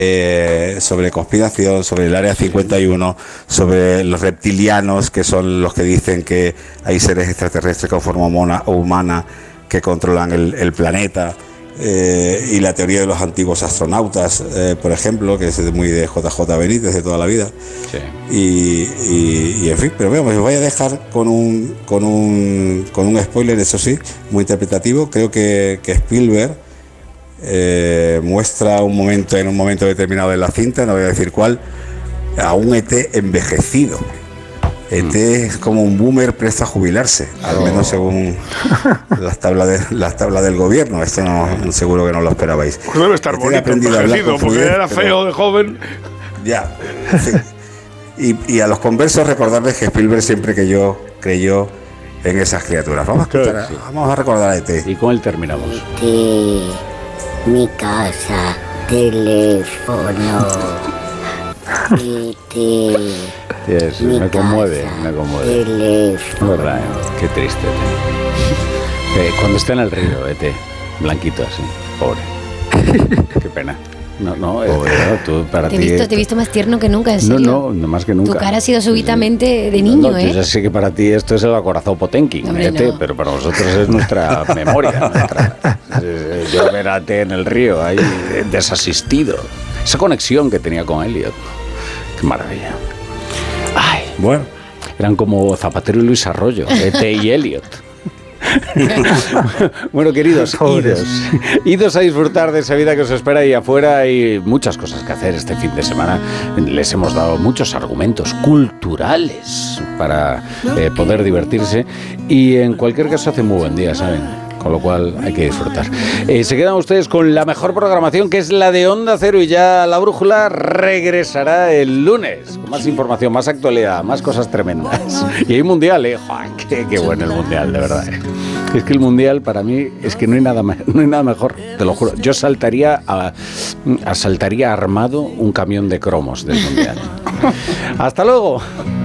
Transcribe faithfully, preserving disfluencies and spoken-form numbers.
eh, sobre conspiración, sobre el Área cincuenta y uno, sobre los reptilianos, que son los que dicen que hay seres extraterrestres con forma humana, humana que controlan el, el planeta, eh, y la teoría de los antiguos astronautas, eh, por ejemplo, que es muy de J J Benítez de toda la vida. Sí. Y, y, y en fin, pero veamos, os voy a dejar con un, con un, con un spoiler, eso sí, muy interpretativo. Creo que, que Spielberg eh, muestra un momento, en un momento determinado de la cinta, no voy a decir cuál, a un E T envejecido. E T es como un boomer presta a jubilarse, al oh. menos según las tablas de, las tablas del gobierno. Esto no, seguro que no lo esperabais. Pues debe estar E T bonito, envejecido, porque fluidez, era feo de joven. Ya, sí. y, y a los conversos recordarles que Spielberg siempre creyó, creyó en esas criaturas. Vamos a, escuchar, sí. vamos a recordar a E T. Y con él terminamos. E T, mi casa, teléfono. E T, yes, me conmueve, me conmueve. Teléfono. Verdad, ¿eh? Qué triste. Eh, cuando está en el río, E T, blanquito así, pobre. Qué pena. No, no, pobre, ¿no? Tú, para te, he ti, visto, te he visto más tierno que nunca, en serio. No, no, no más que nunca. Tu cara ha sido súbitamente de niño, no, no, ¿eh? Yo ya sé que para ti esto es el acorazado Potenkin, Hombre, E T, no. pero para nosotros es nuestra memoria. Nuestra, yo ver a E T en el río, ahí desasistido. Esa conexión que tenía con Elliot. Qué maravilla. Ay, bueno. Eran como Zapatero y Luis Arroyo, E T y Elliot. Bueno, queridos, idos, idos a disfrutar de esa vida que os espera ahí afuera. Hay muchas cosas que hacer este fin de semana. Les hemos dado muchos argumentos culturales para eh, poder divertirse. Y en cualquier caso hace muy buen día, ¿saben? Con lo cual hay que disfrutar. Eh, se quedan ustedes con la mejor programación, que es la de Onda Cero, y ya la brújula regresará el lunes con más información, más actualidad, más cosas tremendas. Y hay mundial, ¿eh? ¡Joder, qué, qué bueno el mundial, de verdad! ¿eh? Es que el mundial para mí es que no hay nada, no hay nada mejor, te lo juro. Yo saltaría, a, a saltaría armado un camión de cromos del mundial. ¡Hasta luego!